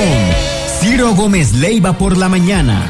Ciro Gómez Leiva por la mañana.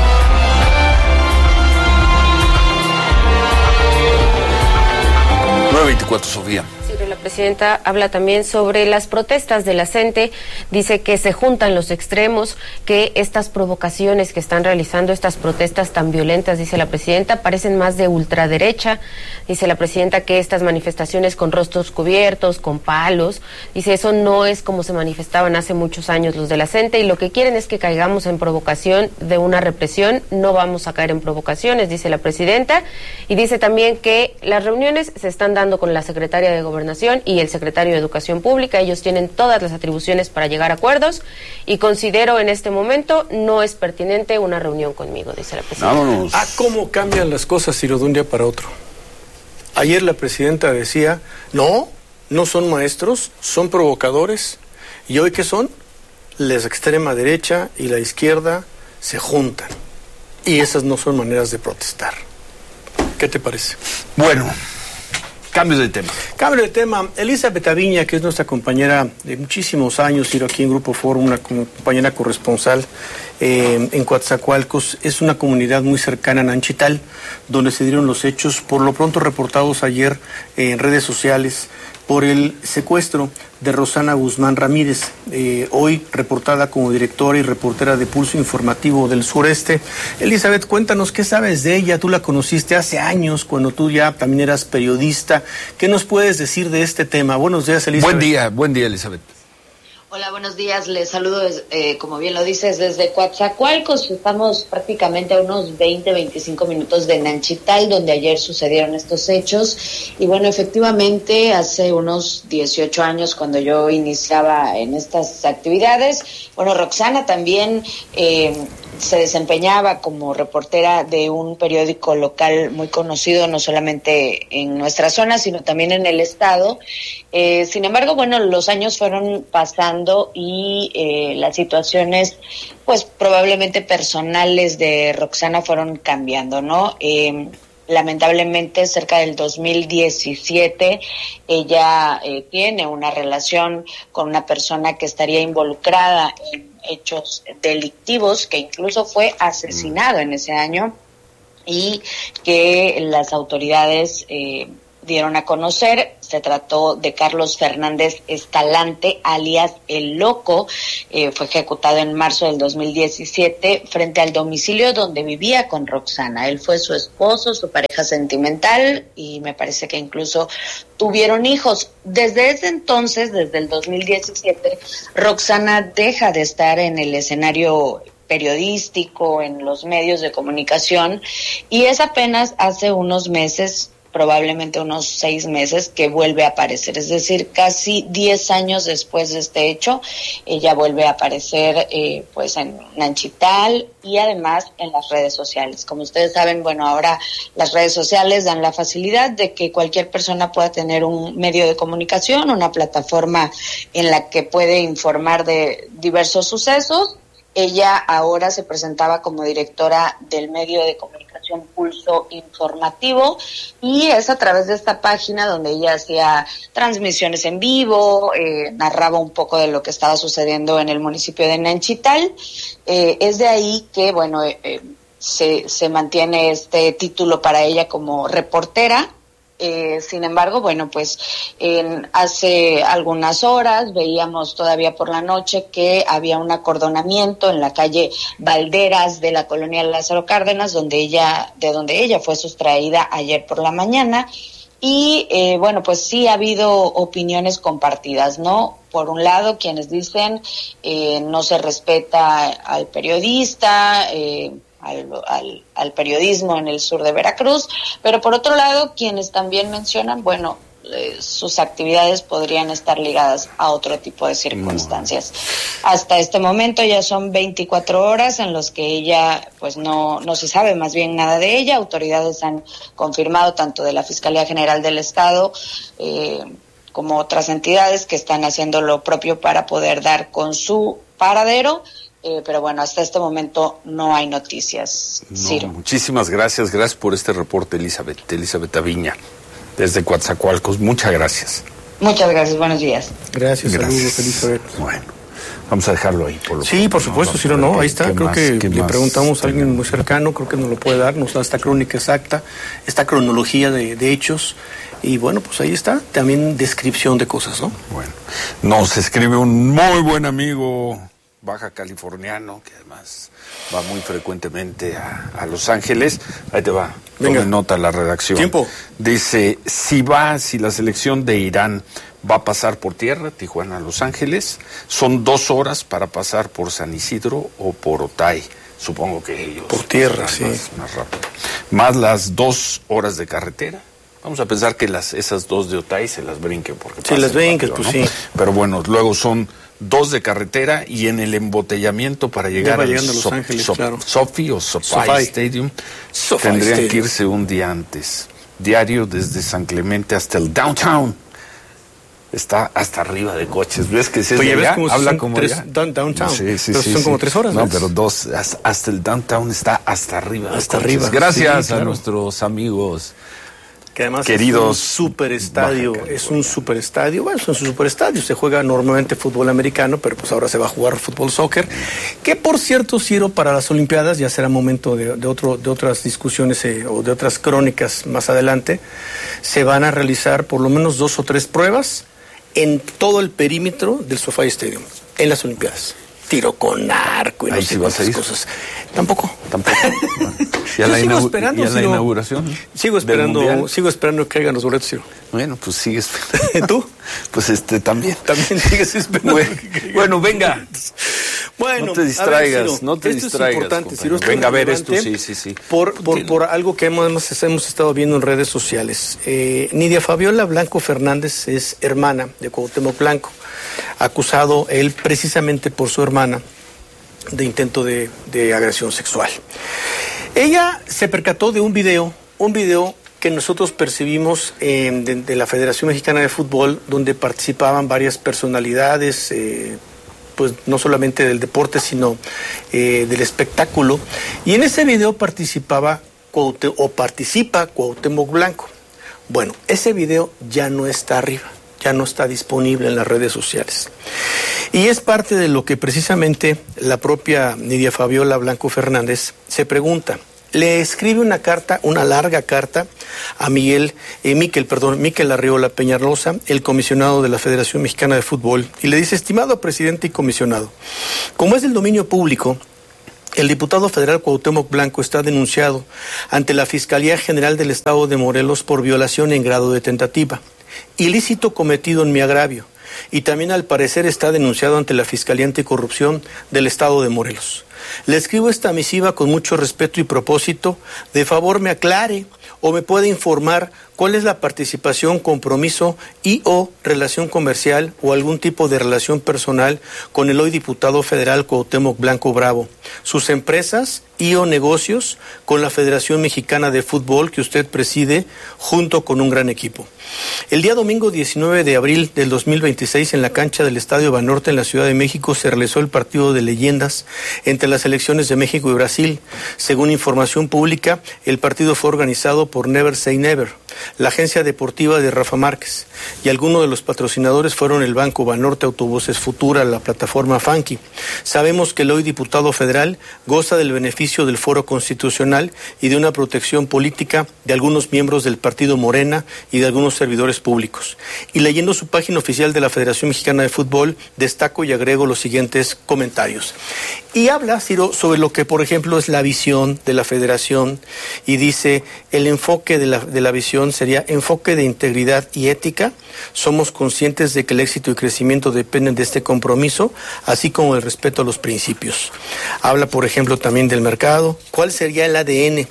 9:24, Sofía. La presidenta habla también sobre las protestas de la CENTE, dice que se juntan los extremos, que estas provocaciones que están realizando, estas protestas tan violentas, dice la presidenta, parecen más de ultraderecha. Dice la presidenta que estas manifestaciones con rostros cubiertos, con palos, dice eso no es como se manifestaban hace muchos años los de la CENTE, y lo que quieren es que caigamos en provocación de una represión. No vamos a caer en provocaciones, dice la presidenta, y dice también que las reuniones se están dando con la secretaria de Gobernación y el secretario de Educación Pública. Ellos tienen todas las atribuciones para llegar a acuerdos, y considero en este momento no es pertinente una reunión conmigo, dice la presidenta. Vámonos. ¿Cómo cambian las cosas, Ciro, de un día para otro? Ayer la presidenta decía, no son maestros, son provocadores. ¿Y hoy qué son? La extrema derecha y la izquierda se juntan. Y esas no son maneras de protestar. ¿Qué te parece? Bueno, cambio de tema. Cambio de tema. Elizabeth Aviña, que es nuestra compañera de muchísimos años, Ciro, aquí en Grupo Fórum, una compañera corresponsal en Coatzacoalcos, es una comunidad muy cercana a Nanchital, donde se dieron los hechos, por lo pronto reportados ayer en redes sociales, por el secuestro de Rosana Guzmán Ramírez, hoy reportada como directora y reportera de Pulso Informativo del Sureste. Elizabeth, cuéntanos, ¿qué sabes de ella? Tú la conociste hace años, cuando tú ya también eras periodista. ¿Qué nos puedes decir de este tema? Buenos días, Elizabeth. Buen día, Elizabeth. Hola, buenos días. Les saludo, como bien lo dices, desde Coatzacoalcos. Estamos prácticamente a unos 20-25 minutos de Nanchital, donde ayer sucedieron estos hechos. Y bueno, efectivamente, hace unos 18 años, cuando yo iniciaba en estas actividades, bueno, Roxana también se desempeñaba como reportera de un periódico local muy conocido, no solamente en nuestra zona, sino también en el estado. Sin embargo, bueno, los años fueron pasando y las situaciones, pues probablemente personales de Roxana fueron cambiando, ¿no? Lamentablemente, cerca del 2017, ella tiene una relación con una persona que estaría involucrada en hechos delictivos, que incluso fue asesinado en ese año, y que las autoridades dieron a conocer. Se trató de Carlos Fernández Escalante, alias El Loco. Fue ejecutado en marzo del 2017 frente al domicilio donde vivía con Roxana. Él fue su esposo, su pareja sentimental, y me parece que incluso tuvieron hijos. Desde ese entonces, desde el 2017, Roxana deja de estar en el escenario periodístico, en los medios de comunicación, y es apenas hace unos meses, probablemente unos 6 meses, que vuelve a aparecer. Es decir, casi 10 años después de este hecho, ella vuelve a aparecer pues en Nanchital y además en las redes sociales. Como ustedes saben, bueno, ahora las redes sociales dan la facilidad de que cualquier persona pueda tener un medio de comunicación, una plataforma en la que puede informar de diversos sucesos. Ella ahora se presentaba como directora del medio de comunicación Pulso Informativo, y es a través de esta página donde ella hacía transmisiones en vivo, narraba un poco de lo que estaba sucediendo en el municipio de Nanchital. Es de ahí que, bueno, se mantiene este título para ella como reportera. Sin embargo, bueno, pues hace algunas horas veíamos todavía por la noche que había un acordonamiento en la calle Valderas de la colonia Lázaro Cárdenas, de donde ella fue sustraída ayer por la mañana. Y bueno, pues sí ha habido opiniones compartidas, ¿no? Por un lado, quienes dicen no se respeta al periodista, al periodismo en el sur de Veracruz, pero por otro lado, quienes también mencionan, bueno, sus actividades podrían estar ligadas a otro tipo de circunstancias. Hasta este momento ya son 24 horas en los que ella, pues no se sabe más bien nada de ella. Autoridades han confirmado, tanto de la Fiscalía General del Estado como otras entidades, que están haciendo lo propio para poder dar con su paradero. Pero bueno, hasta este momento no hay noticias, Ciro. Muchísimas gracias por este reporte, Elizabeth Aviña, desde Coatzacoalcos. Muchas gracias. Muchas gracias, buenos días. Gracias. Saludos, Elizabeth. Bueno, Vamos a dejarlo ahí. Sí, por supuesto, si no, ahí está. Creo que le preguntamos a alguien muy cercano, creo que nos lo puede dar, nos da esta crónica exacta, esta cronología de hechos. Y bueno, pues ahí está, también descripción de cosas, ¿no? Bueno, nos escribe un muy buen amigo baja californiano, que además va muy frecuentemente a Los Ángeles. Ahí te va, tome nota la redacción. Tiempo. Dice, si la selección de Irán va a pasar por tierra, Tijuana a Los Ángeles, son 2 horas para pasar por San Isidro o por Otay. Supongo que ellos... Por tierra, sí. Más rápido. Más las 2 horas de carretera. Vamos a pensar que esas 2 de Otay se las brinquen. Porque sí, las brinquen, pues, ¿no? Sí. Pero bueno, luego son 2 de carretera y en el embotellamiento para llegar a Los Ángeles, claro. SoFi o SoFi Stadium, tendrían que irse un día antes. Diario desde San Clemente hasta el downtown. Está hasta arriba de coches. ¿Ves que si es de allá? Habla como downtown. Sí, son como 3 horas. No, pero 2, hasta el downtown está hasta arriba. Hasta arriba. Gracias a nuestros amigos. Que además queridos, es un superestadio, bueno, es un superestadio, se juega normalmente fútbol americano, pero pues ahora se va a jugar fútbol soccer, que por cierto, Ciro, para las Olimpiadas, ya será momento de otras discusiones o de otras crónicas más adelante, se van a realizar por lo menos 2 o 3 pruebas en todo el perímetro del SoFi Stadium, en las Olimpiadas. Tiro con arco y no sé cuántas cosas. Tampoco. Sigo esperando. ¿Y a la inauguración? Sigo esperando que caigan los boletos, Ciro. Bueno, pues sigues. ¿Tú? Pues también. También sigues esperando. Bueno, venga. Bueno, no te distraigas, Ciro, no te distraigas. Es importante, Ciro, venga a ver esto, sí. Por algo que hemos estado viendo en redes sociales. Nidia Fabiola Blanco Fernández es hermana de Cuauhtémoc Blanco, acusado él precisamente por su hermana de intento de agresión sexual. Ella se percató de un video que nosotros percibimos de la Federación Mexicana de Fútbol, donde participaban varias personalidades, pues no solamente del deporte, sino del espectáculo. Y en ese video participa Cuauhtémoc Blanco. Bueno, ese video ya no está arriba, ya no está disponible en las redes sociales. Y es parte de lo que precisamente la propia Nidia Fabiola Blanco Fernández se pregunta. Le escribe una larga carta a Miquel Arriola Peñalosa, el comisionado de la Federación Mexicana de Fútbol, y le dice: estimado presidente y comisionado, como es del dominio público, el diputado federal Cuauhtémoc Blanco está denunciado ante la Fiscalía General del Estado de Morelos por violación en grado de tentativa, ilícito cometido en mi agravio, y también al parecer está denunciado ante la Fiscalía Anticorrupción del Estado de Morelos. Le escribo esta misiva con mucho respeto y propósito. De favor me aclare o me puede informar cuál es la participación, compromiso y o relación comercial o algún tipo de relación personal con el hoy diputado federal Cuauhtémoc Blanco Bravo, sus empresas y o negocios con la Federación Mexicana de Fútbol que usted preside junto con un gran equipo. El día domingo 19 de abril del 2026 en la cancha del Estadio Banorte en la Ciudad de México se realizó el partido de leyendas entre las selecciones de México y Brasil. Según información pública, el partido fue organizado por Never Say Never, la agencia deportiva de Rafa Márquez, y algunos de los patrocinadores fueron el Banco Banorte, Autobuses Futura, la plataforma Funky. Sabemos que el hoy diputado federal goza del beneficio del foro constitucional y de una protección política de algunos miembros del partido Morena y de algunos servidores públicos. Y leyendo su página oficial de la Federación Mexicana de Fútbol, destaco y agrego los siguientes comentarios. Y habla, Ciro, sobre lo que, por ejemplo, es la visión de la Federación, y dice: el enfoque de la visión sería enfoque de integridad y ética. Somos conscientes de que el éxito y crecimiento dependen de este compromiso, así como el respeto a los principios. Habla, por ejemplo, también del mercado. ¿Cuál sería el ADN?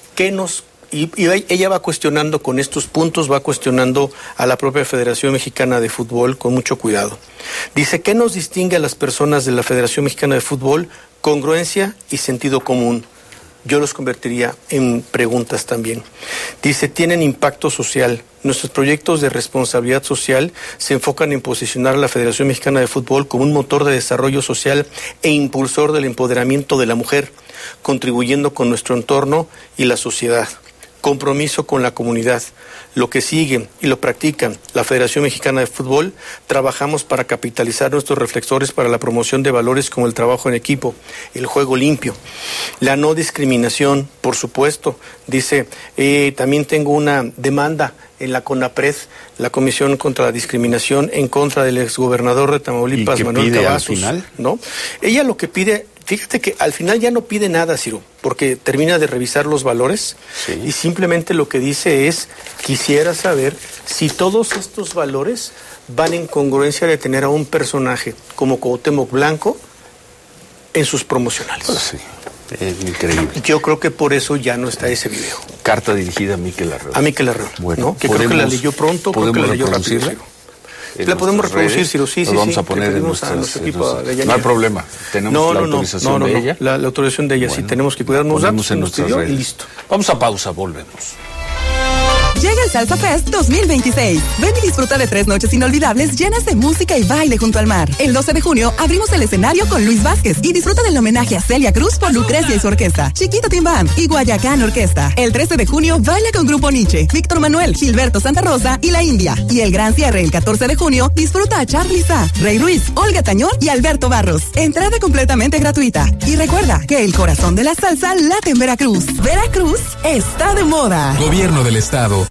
Y ella va cuestionando con estos puntos, va cuestionando a la propia Federación Mexicana de Fútbol con mucho cuidado. Dice: ¿qué nos distingue a las personas de la Federación Mexicana de Fútbol? Congruencia y sentido común. Yo los convertiría en preguntas también. Dice: tienen impacto social. Nuestros proyectos de responsabilidad social se enfocan en posicionar a la Federación Mexicana de Fútbol como un motor de desarrollo social e impulsor del empoderamiento de la mujer, contribuyendo con nuestro entorno y la sociedad. compromiso con la comunidad. Lo que sigue y lo practican la Federación Mexicana de Fútbol, trabajamos para capitalizar nuestros reflectores para la promoción de valores como el trabajo en equipo, el juego limpio, la no discriminación, por supuesto. Dice, también tengo una demanda en la CONAPRED, la Comisión contra la Discriminación, en contra del exgobernador de Tamaulipas, Manuel Cavazos, ¿no? Ella lo que pide, fíjate que al final ya no pide nada, Ciro, porque termina de revisar los valores, sí, y simplemente lo que dice es, quisiera saber si todos estos valores van en congruencia de tener a un personaje como Cuauhtémoc Blanco en sus promocionales. Pues sí. Es increíble. Yo creo que por eso ya no está ese video. Carta dirigida a Miquel Arreola. A Miquel Arreola, bueno, ¿no? Que creo que la leyó pronto, creo que la leyó rápido. La podemos reproducir, Ciro, sí, vamos a poner en nuestro equipo de no hay problema. Tenemos la autorización de ella. La autorización de ella, bueno, sí, tenemos que cuidarnos datos en nuestras redes. Y listo. Vamos a pausa, volvemos. Llega el Salsa Fest 2026. Ven y disfruta de 3 noches inolvidables llenas de música y baile junto al mar. El 12 de junio abrimos el escenario con Luis Vázquez y disfruta del homenaje a Celia Cruz por Lucrecia y su orquesta, Chiquito Team Band y Guayacán Orquesta. El 13 de junio baila con Grupo Nietzsche, Víctor Manuel, Gilberto Santa Rosa y La India. Y el gran cierre el 14 de junio disfruta a Charly Sa, Rey Ruiz, Olga Tañón y Alberto Barros. Entrada completamente gratuita. Y recuerda que el corazón de la salsa late en Veracruz. Veracruz está de moda. Gobierno del Estado.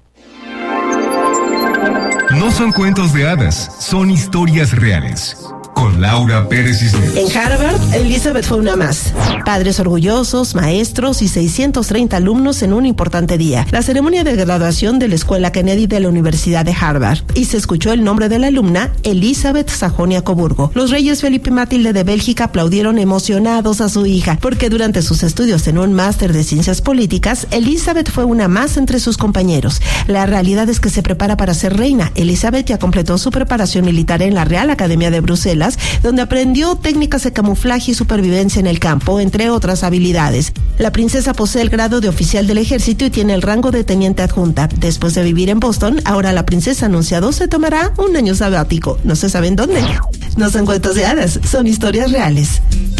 No son cuentos de hadas, son historias reales. Con Laura Pérez Cisneros. En Harvard, Elizabeth fue una más. Padres orgullosos, maestros y 630 alumnos en un importante día. La ceremonia de graduación de la Escuela Kennedy de la Universidad de Harvard. Y se escuchó el nombre de la alumna, Elizabeth Sajonia Coburgo. Los reyes Felipe y Matilde de Bélgica aplaudieron emocionados a su hija, porque durante sus estudios en un máster de ciencias políticas, Elizabeth fue una más entre sus compañeros. La realidad es que se prepara para ser reina. Elizabeth ya completó su preparación militar en la Real Academia de Bruselas, donde aprendió técnicas de camuflaje y supervivencia en el campo, entre otras habilidades. La princesa posee el grado de oficial del ejército y tiene el rango de teniente adjunta. Después de vivir en Boston, ahora la princesa anunciado se tomará un año sabático. No se sabe en dónde. No son cuentos de hadas, son historias reales.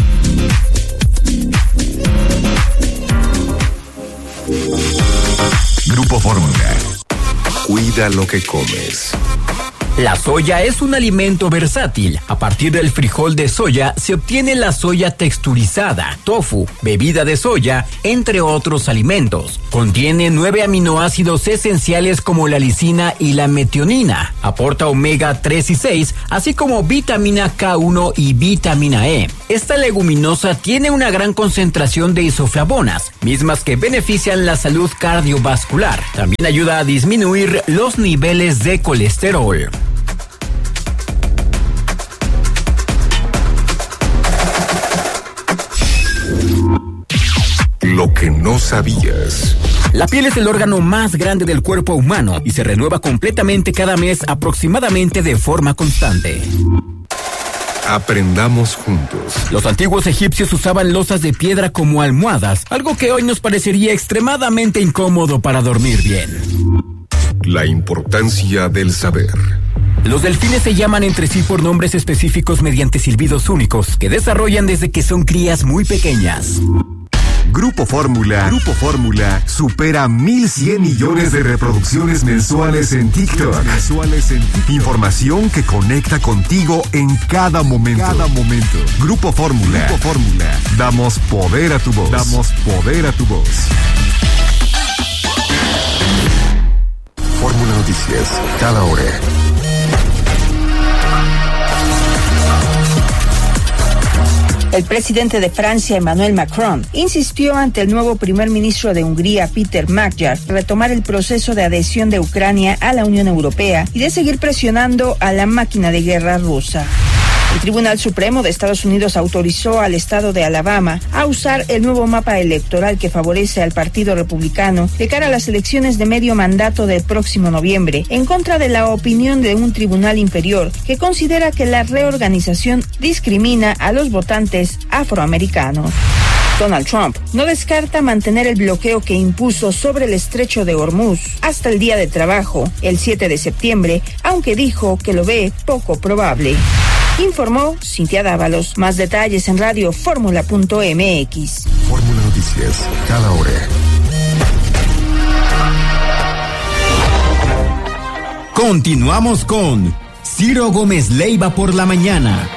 Grupo Fórmula. Cuida lo que comes. La soya es un alimento versátil. A partir del frijol de soya se obtiene la soya texturizada, tofu, bebida de soya, entre otros alimentos. Contiene 9 aminoácidos esenciales como la lisina y la metionina. Aporta omega 3 y 6, así como vitamina K1 y vitamina E. Esta leguminosa tiene una gran concentración de isoflavonas, mismas que benefician la salud cardiovascular. También ayuda a disminuir los niveles de colesterol. Lo que no sabías. La piel es el órgano más grande del cuerpo humano y se renueva completamente cada mes, aproximadamente de forma constante. Aprendamos juntos. Los antiguos egipcios usaban losas de piedra como almohadas, algo que hoy nos parecería extremadamente incómodo para dormir bien. La importancia del saber. Los delfines se llaman entre sí por nombres específicos mediante silbidos únicos que desarrollan desde que son crías muy pequeñas. Grupo Fórmula supera 1,100 millones de reproducciones mensuales en TikTok. Información que conecta contigo en cada momento. Grupo Fórmula. Damos poder a tu voz. Fórmula Noticias, cada hora. El presidente de Francia, Emmanuel Macron, insistió ante el nuevo primer ministro de Hungría, Peter Magyar, retomar el proceso de adhesión de Ucrania a la Unión Europea y de seguir presionando a la máquina de guerra rusa. El Tribunal Supremo de Estados Unidos autorizó al estado de Alabama a usar el nuevo mapa electoral que favorece al Partido Republicano de cara a las elecciones de medio mandato del próximo noviembre, en contra de la opinión de un tribunal inferior que considera que la reorganización discrimina a los votantes afroamericanos. Donald Trump no descarta mantener el bloqueo que impuso sobre el estrecho de Hormuz hasta el día de trabajo, el 7 de septiembre, aunque dijo que lo ve poco probable. Informó Cintia Dávalos. Más detalles en radioformula.mx. Fórmula Noticias, cada hora. Continuamos con Ciro Gómez Leiva por la mañana.